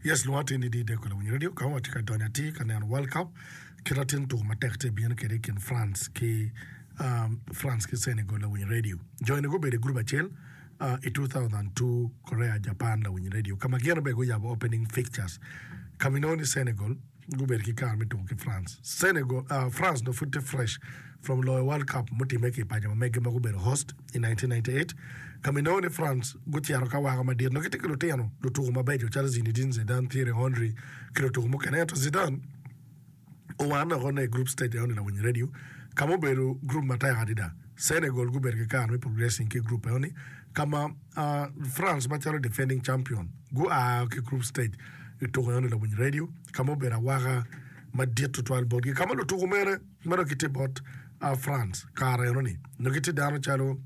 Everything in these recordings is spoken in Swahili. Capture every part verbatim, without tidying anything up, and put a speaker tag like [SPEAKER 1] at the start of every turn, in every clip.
[SPEAKER 1] Yes, luati ni di de ko la radio ka wati ka donati ka na World Cup kiratin to matekte bien ke in France ki um, France ki Senegal la win radio. Join go be the group achel uh, in two thousand two Korea Japan la win radio. Kama giano be go ya opening fixtures. Kaminoni Senegal go be ki karmi to ki France. Senegal uh, France no foot fresh from the World Cup muti meki pa jama meki go be host in nineteen ninety-eight. Kaminoni France guti ya roka wa ma dir no kiti kilo teno do to ma bejo Charles Zinedine Zidane Thierry Henry kilo to mo kana to Zidane o wana gona group stage on la win radio kama beru group mataya hadida Senegal go berke kan we progressing ke group oni kama uh, France matalo defending champion go a ke group stage to on la win radio kama bera waga ma dir to twelve body kama lo to mere mero kiti bot uh, France kare oni no kiti dano chalo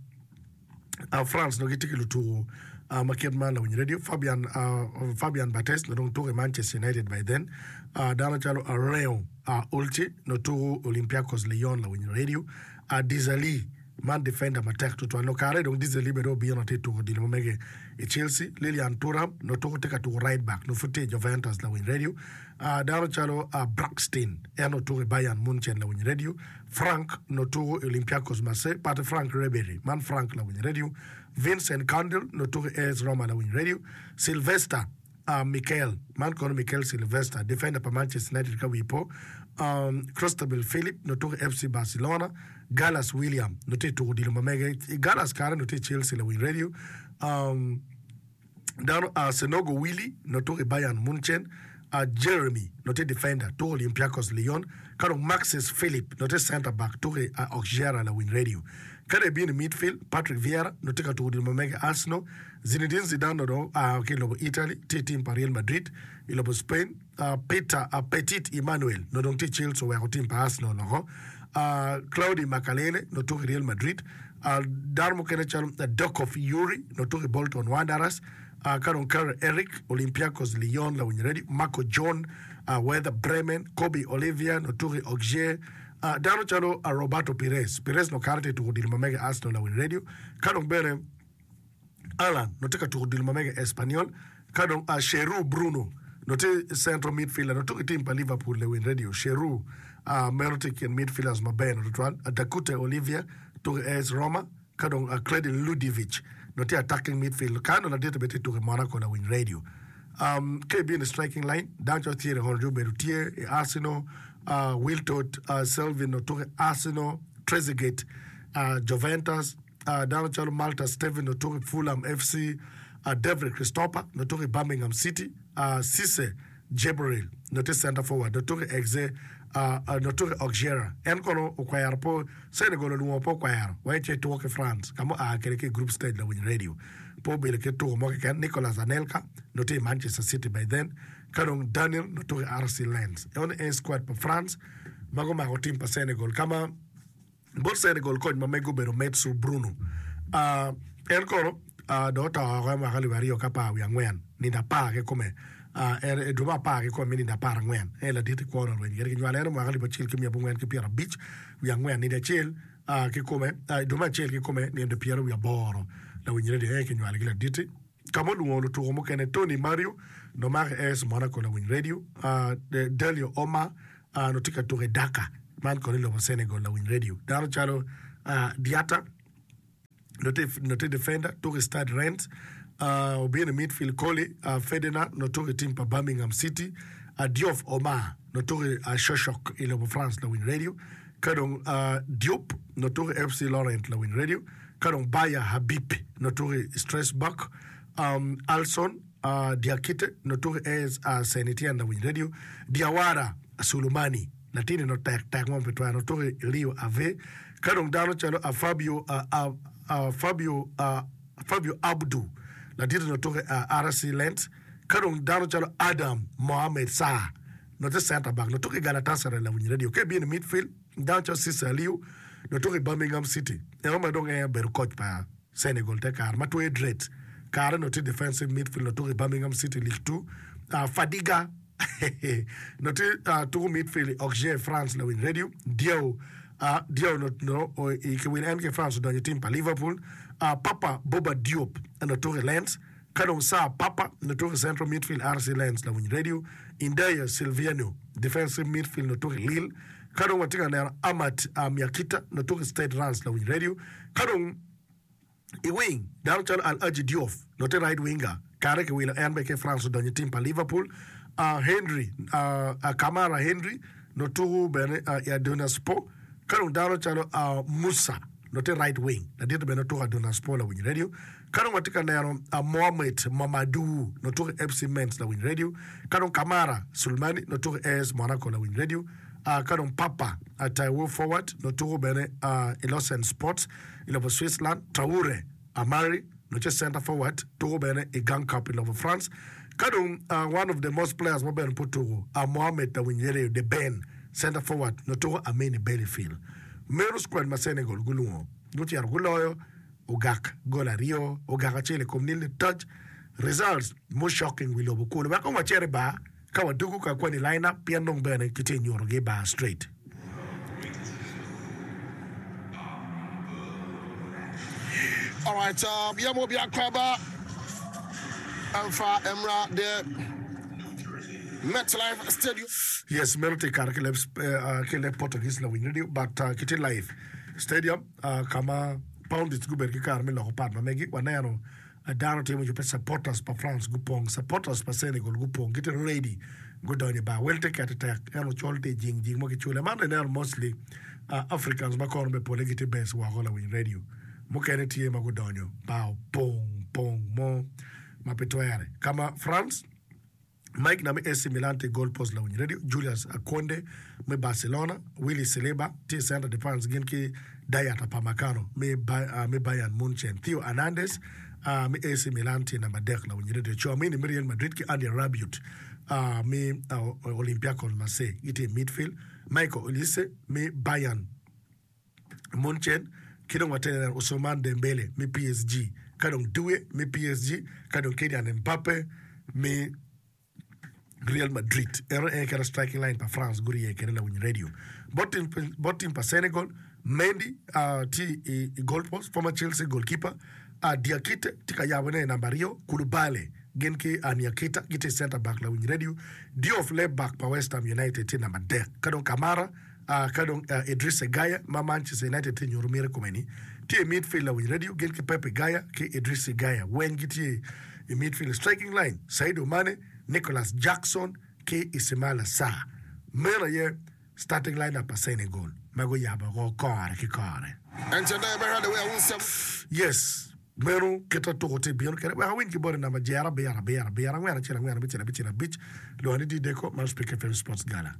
[SPEAKER 1] Uh, France no gitikilo to uh, market man la win radio Fabian uh, Fabian Barthez no don to Manchester United by then uh, Dano Chalo Areo uh, Ulti no to Olympiacos Lyon la win radio uh, Dizali man defender matek to to no kare donc Dizali be do bi no te to di mo mege e Chelsea Lilian Thuram no to take to right back no fute Juventus la win radio uh, Dano Chalo uh, Braxton e no to Bayern Munchen la win radio Frank no to Olympiacos Marseille pat Frank Ribery man Frank la win radio Vincent Candle no to A S Roma la win radio Sylvester uh, Michael man kono Michael Sylvester defender pa Manchester United ka wipo um, Cristobal Philip no to F C Barcelona Gallas William no te to di Mega Gallas kare no te Chelsea la win radio um, down uh, Senogo Willy no to Bayern Munchen uh, Jeremy no te defender to Olympiacos Lyon karo Maxis Philip no te center back to uh, Auxerre la win radio kare bien midfield Patrick Vieira no te ka to di Mega Arsenal Zinedine Zidane no uh, okay lobo Italy te team pa Real Madrid ilobo Spain uh, Peter uh, Petit Emmanuel no don te Chelsea wa team pa Arsenal no uh, Claudio Makalele no to Real Madrid uh, Darmo kene chalo the Dock of Yuri no to Bolton Wanderers uh, Karon Kerr Eric Olympiacos Lyon la win ready Marco John uh, Werder Bremen Kobe Olivia no to Auxerre uh, Dano chalo uh, Roberto Pires Pires no karte to di Mega Arsenal la win radio Karon bere Alan no te ka to di Mega Espanyol Karon uh, Cheru Bruno no te central midfielder no to team pa Liverpool la win radio Cheru uh, Merotic and midfielders ma ben no to uh, Dakute Olivia to A S Roma kadon uh, Kledin Ludovic no te attacking midfield kano la dete bete to Monaco la win radio um ke be in the striking line Dancho Thierry Henry Berutier e Arsenal uh, Wiltord uh, Selvin no to Arsenal Trezeguet uh, Juventus uh, Dancho Malta Steven no to Fulham F C uh, David Christopher no to Birmingham City uh, Cisse Jebril no te center forward no to Exe uh, uh, no to Auxerre en kono okwayar po Senegal no po kwayar wa che to ke France kamo a kere ke group stage la win radio po be ke to mo ke Nicolas Anelka no te Manchester City by then kanong Daniel no to R C Lens on a squad pa France mago mago team pa Senegal kama bol Senegal ko ma mego bero Metsu Bruno uh, en kono uh, do ta ga ma gali wario kapa wi angwen ni da pa ke come uh, er do ma pa ke ko mini da pa ngwen e la dite ko no wen ger ke nyale mo gali ba chil ke mi bu ngwen ke Pierre Beach wi angwen ni da chil uh, ke come uh, do ma chil ke come ni de Pierre wi boro la wi nyale de ke nyale ke la dite kamo lu ngolo to mo kene Tony Mario no mar es Monaco la win radio uh, de Delio Oma uh, no tika to Daka man ko lo Senegal la win radio daro chalo uh, Diata no te no te defender to Stade Rennes uh, obi in midfield Coley uh, Ferdinand no to team pa Birmingham City uh, Diouf Omar no to uh, Shoshok ilo France la win radio kadong uh, Diop no to F C Lorient la win radio kadong Baya Habib no to Strasbourg um, Alson uh, Diakite no to as uh, Saint-Étienne la win radio Diawara Sulumani natini no tak tak mo petwa no to Rio Ave kadong dano chalo a Fabio uh, uh, uh, Fabio uh, Fabio Abdu la dite no to uh, R C Lens kadong dano chalo Adam Mohamed Sa no te center back no to Galatasaray la win radio ke bien midfield dano chalo Cisse Aliou no to Birmingham City e o ma dong e ber coach pa Senegal te kar ma to e dread kar no te defensive midfield no to Birmingham City League two uh, Fadiga no te uh, to midfield Auxerre France la win radio Dio uh, Dio no no o e ke win en ke France do team pa Liverpool uh, Papa Boba Diop no to Lens Kadong Sa Papa notoke central midfield R C Lens la win radio. Indaya Silviano defensive midfield notoke Lille. Kadong watika na Amat Miakita notoke State Rans la win radio. Kadong I wing down to Al Aji Diouf note right winger Kareke wila N B K France donye team pa Liverpool. Uh, Henry uh, uh, Kamara Henry notoke bene uh, ya Donaspo. Kadong down to uh, Musa note right wing na dito bene notoke Donaspo la win radio. Kadong watika na uh, Mohamed Mamadou notoke F C Metz la win radio. Kadong Kamara Sulmani notoke A S Monaco la win radio. Uh, Kadong Papa at Taiwo forward notoke bene uh, Elosen Sports ilova Switzerland. Traore Amari noche center forward togo bene a gang cup ilova France. Kadong uh, one of the most players mo bene puto uh, Mohamed Tawinyere de Ben center forward notogo Ameni Bellyfield. Meru squad ma Senegal gulungo gutiar guloyo ugak gola Rio ugaka chele komnil touch results more shocking we lobo ko ba ko ma chere ba ka wadugu ka kwani lineup pianong bene kite nyoro ge ba straight.
[SPEAKER 2] All right, um, Yamobi Akwaba, Alpha Emra, the MetLife Stadium.
[SPEAKER 1] Yes, Merote Karkele Kele Portuguese la winradio, but uh, Kite Life Stadium, uh, kama pound it guber ki karme la hopadma megi wanero dano temo you supporters pa France gupong supporters pa Senegal gupong get ready go down ba well take at attack eno cholte jing jing mo ki chule man they are mostly uh, Africans ba kon be polegite base wa hola win radio mo kene tie ma go down ba pong pong mo ma petoyare kama France Mike na me A C Milan te goal post la win radio Julius Akonde me Barcelona Willy Saliba te center defense gen ki Dayat Upamecano me uh, me Bayern Munchen Theo Hernandez uh, me A C Milan te na madek la win radio Chouameni Real Madrid ki Andy Rabiot uh, me uh, Olympiacos Marseille ite midfield Michael Olise me Bayern Munchen kidong watene Ousmane Dembele me P S G kadong Doué me P S G kadong Kylian Mbappe me Real Madrid ero e kera striking line pa France guri e kera la win radio botin botin pa Senegal Mendy uh, ti i, i goal post former Chelsea goalkeeper uh, Diakite tika yabone nambario Kulubale genke Aniakita gite center back la win radio Diouf left back pa West Ham United ti number ten kadong Kamara uh, kadong uh, Idrissa Gaya ma Manchester United ti Nyoromire Komeni ti midfield la win radio genke Pepe Gaya ke Idrissa Gaya wen gite i midfield striking line Sadio Mane Nicholas Jackson ke Ismaila Sarr mera ye starting lineup pa Senegal mago yaba go kore ki kore
[SPEAKER 2] and today be ready we win some
[SPEAKER 1] yes meru keta to hote bion kere we win ki bore na ma jara be yara be yara be yara ngana chira ngana bichira bichira bitch lo ani di deko man speak F M Sports Gala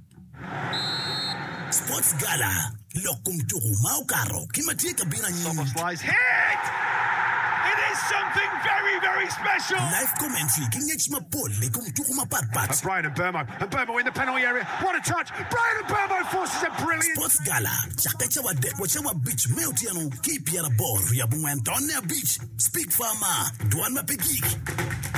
[SPEAKER 3] Sports Gala lokum tugu mau karo kimatie kabina nyinyi
[SPEAKER 4] slice hit. It is something very, very special.
[SPEAKER 3] live commentary kingech mapol lekum tugu mapatpat
[SPEAKER 4] And Brian Mbeumo, and Mbeumo in the penalty area. What a touch! Brian Mbeumo forces a brilliant.
[SPEAKER 3] Sports Gala chakacha wa de wacha wa beach meutiano keep yara ball ya bungwen tonne beach speak farmer duan mapegik